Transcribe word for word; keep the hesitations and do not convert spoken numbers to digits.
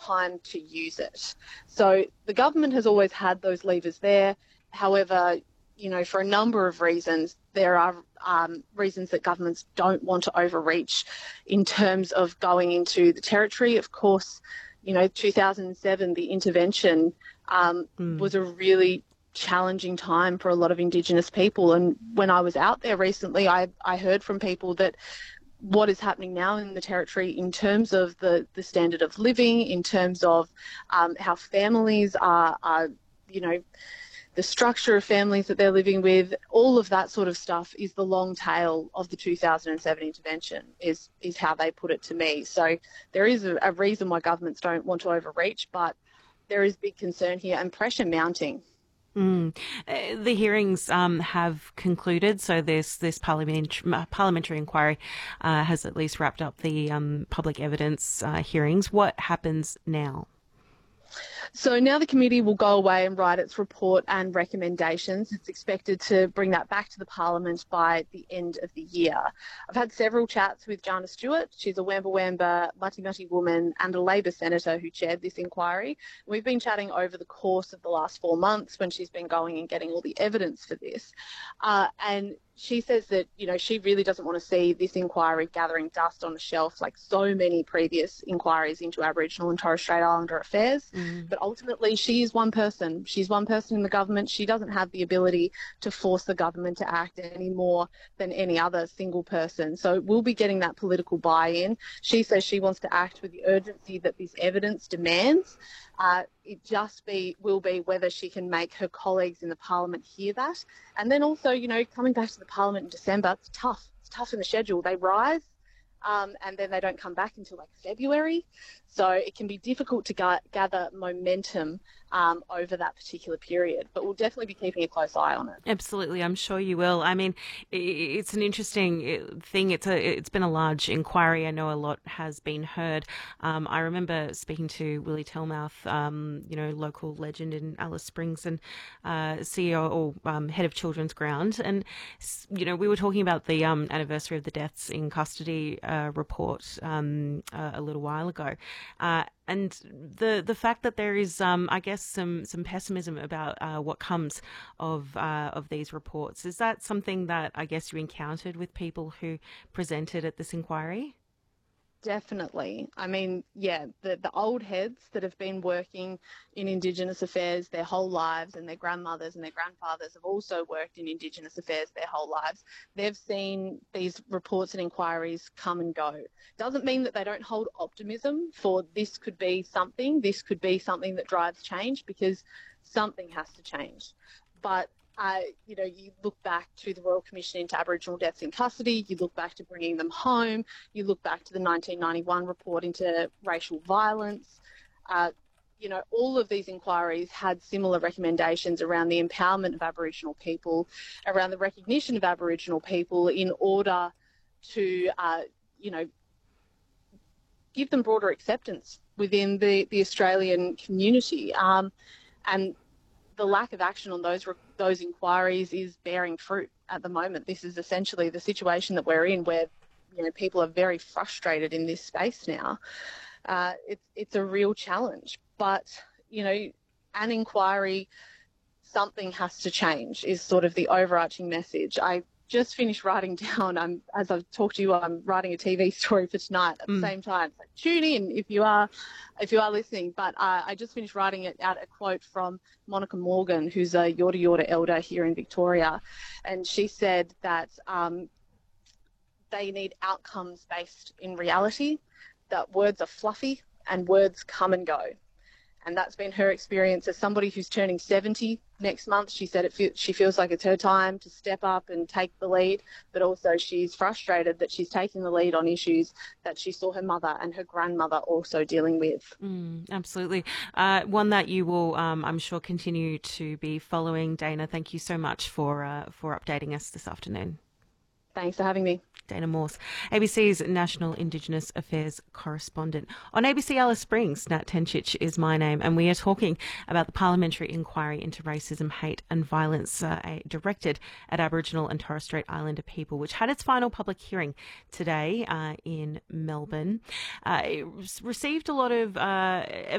time to use it. So the government has always had those levers there. However, you know, for a number of reasons, there are um, reasons that governments don't want to overreach in terms of going into the territory. Of course, you know, two thousand seven, the intervention um, Mm. was a really challenging time for a lot of Indigenous people. And when I was out there recently, I, I heard from people that what is happening now in the territory in terms of the, the standard of living, in terms of um, how families are, are, you know, the structure of families that they're living with, all of that sort of stuff is the long tail of the two thousand seven intervention, is is how they put it to me. So there is a, a reason why governments don't want to overreach, but there is big concern here and pressure mounting. Mm. Uh, the hearings um, have concluded, so this this parliament, parliamentary inquiry uh, has at least wrapped up the um, public evidence uh, hearings. What happens now? So now the committee will go away and write its report and recommendations. It's expected to bring that back to the Parliament by the end of the year. I've had several chats with Jana Stewart. She's a Wamba Wamba Mutti Mutti woman and a Labor senator who chaired this inquiry. We've been chatting over the course of the last four months when she's been going and getting all the evidence for this. Uh, and she says that, you know, she really doesn't want to see this inquiry gathering dust on a shelf like so many previous inquiries into Aboriginal and Torres Strait Islander affairs. Mm. But ultimately, she is one person. She's one person in the government. She doesn't have the ability to force the government to act any more than any other single person. So we'll be getting that political buy-in. She says she wants to act with the urgency that this evidence demands. Uh, it just be will be whether she can make her colleagues in the Parliament hear that. And then also, you know, coming back to the Parliament in December, it's tough. It's tough in the schedule. They rise um, and then they don't come back until like February. So it can be difficult to ga- gather momentum um, over that particular period. But we'll definitely be keeping a close eye on it. Absolutely, I'm sure you will. I mean, it's an interesting thing. It's a, it's been a large inquiry. I know a lot has been heard. Um, I remember speaking to Willie Tellmouth, um, you know, local legend in Alice Springs and uh, C E O or um, head of Children's Ground, and you know, we were talking about the um, anniversary of the deaths in custody uh, report um, uh, a little while ago. Uh, and the the fact that there is, um, I guess, some some pessimism about uh, what comes of uh, of these reports. Is that something that I guess you encountered with people who presented at this inquiry? Definitely. I mean, yeah, the, the old heads that have been working in Indigenous affairs their whole lives, and their grandmothers and their grandfathers have also worked in Indigenous affairs their whole lives. They've seen these reports and inquiries come and go. Doesn't mean that they don't hold optimism for this could be something, this could be something that drives change, because something has to change. But Uh, you know, you look back to the Royal Commission into Aboriginal Deaths in Custody, you look back to bringing them home, you look back to the nineteen ninety-one report into racial violence. Uh, you know, all of these inquiries had similar recommendations around the empowerment of Aboriginal people, around the recognition of Aboriginal people in order to, uh, you know, give them broader acceptance within the, the Australian community. Um, and the lack of action on those those inquiries is bearing fruit at the moment. This is essentially the situation that we're in, where you know people are very frustrated in this space now. Uh, it's it's a real challenge, but you know, an inquiry, something has to change is sort of the overarching message. I just finished writing down, um, as I've talked to you, I'm writing a T V story for tonight at the Mm. same time. So tune in if you are if you are listening. But uh, I just finished writing it out a quote from Monica Morgan, who's a Yorta Yorta elder here in Victoria. And she said that um, they need outcomes based in reality, that words are fluffy and words come and go. And that's been her experience as somebody who's turning seventy next month. She said it fe- she feels like it's her time to step up and take the lead, but also she's frustrated that she's taking the lead on issues that she saw her mother and her grandmother also dealing with. Mm, absolutely. Uh, one that you will, um, I'm sure, continue to be following. Dana, thank you so much for uh, for updating us this afternoon. Thanks for having me. Dana Morse, A B C's National Indigenous Affairs correspondent. On A B C Alice Springs, Nat Tencic is my name, and we are talking about the parliamentary inquiry into racism, hate and violence uh, directed at Aboriginal and Torres Strait Islander people, which had its final public hearing today uh, in Melbourne. Uh, it received a lot of uh,